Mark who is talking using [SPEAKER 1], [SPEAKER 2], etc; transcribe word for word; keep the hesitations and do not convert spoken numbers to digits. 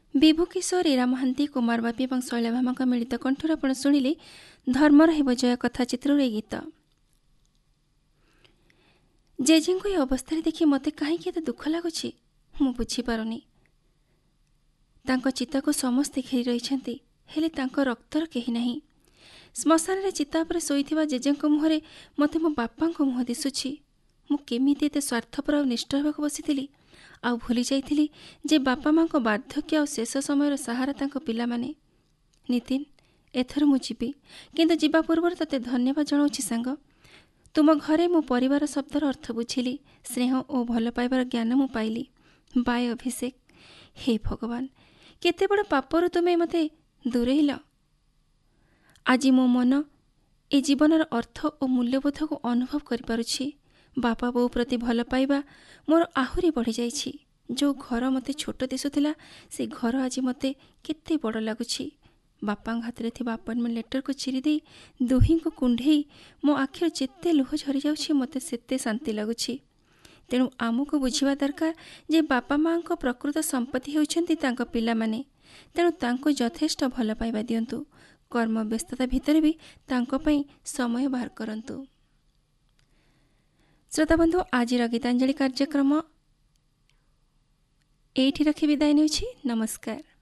[SPEAKER 1] विभु किशोर, ईरा महांती, कुमार बापी और शैला भामा मिलित कंठर आपण शुणिले धर्मर हेब जय कथा चित्र गीत। जेजे को अवस्था देखि मते कहीं दुख लगुच मु बुझीपारुनी। चिता को समस्ते घेरी रही हेले तांको रक्तर कहीं नहीं। श्मशान रे चिता पर शोइथिबा जेजे मुहरे मते मो बापा मुह दिशुछि। मु केमिति एते स्वार्थपर और निष्ठ होबाक बसिथिली आ भूली जाइथिली जे बापा माँ को वार्धक्य और शेष समय सहारा तांको पिला माने। नितिन, एथर मु जीवी, किंतु जीवा पूर्व तते धन्यवाद जनाउछि सांग। तुम घरे मो परिवार शब्दर अर्थ बुझिली, स्नेह और भल पाइबार ज्ञान मु पाइली। बाय अभिषेक। हे भगवान, केते बड़ पापर तुमे मते दूरेइल। आज मो मन ए जीवनर अर्थ और मूल्यबोध को अनुभव करि पारुछि। बापा बो प्रति भल पाइबा मोर आहुरी बढ़ी जाइछि। जो घर मते छोट दिसुथिला से घर आज मते केते बड़ लागुछि। बापा हाथ रे थिबा अपॉइंटमेंट लेटर को चिरी दे दुही को कुंढेई मो आखिर जेते लुह झरी जाउछि मते सेते शांति लागुछि। तेणु आमको बुझिबा दरकार जे बापा माँ को प्रकृत संपत्ति होउछन्ति तांको पिला माने। तेणु तांको यथेष्ट भल पाइबा दियंतु। कर्म व्यस्तता भितर भी तांको पई समय बाहर करंतु। श्रोता बंधु, आज गीतांजलि कार्यक्रम एठी रखी विदाय नेउछि। नमस्कार।